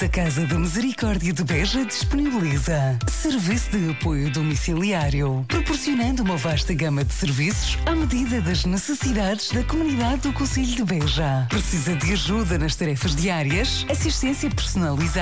A Casa da Misericórdia de Beja disponibiliza serviço de apoio domiciliário, proporcionando uma vasta gama de serviços à medida das necessidades da comunidade do concelho de Beja. Precisa de ajuda nas tarefas diárias? Assistência personalizada